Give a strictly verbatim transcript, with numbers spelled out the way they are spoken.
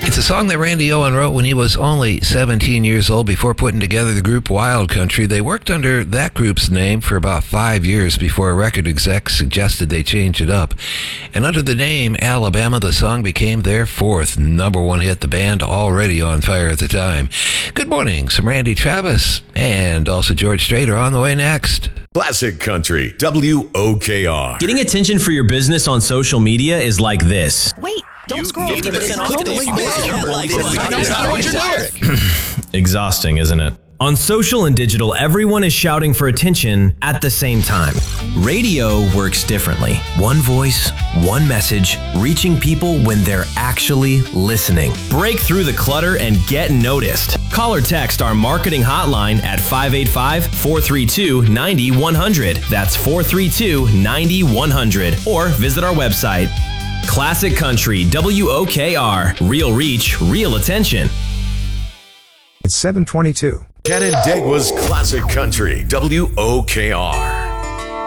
It's a song that Randy Owen wrote when he was only seventeen years old before putting together the group Wild Country. They worked under that group's name for about five years before a record exec suggested they change it up. And under the name Alabama, the song became their fourth number one hit, the band already on fire at the time. Good morning. Some Randy Travis and also George Strait are on the way next. Classic Country, W O K R. Getting attention for your business on social media is like this. Wait, don't you scroll. Exhausting, isn't it? On social and digital, everyone is shouting for attention at the same time. Radio works differently. One voice, one message, reaching people when they're actually listening. Break through the clutter and get noticed. Call or text our marketing hotline at five eight five, four three two, nine one zero zero. That's four three two, nine one zero zero. Or visit our website. Classic Country, W O K R. Real reach, real attention. It's seven twenty-two. Canandaigua's Classic Country, W O K R.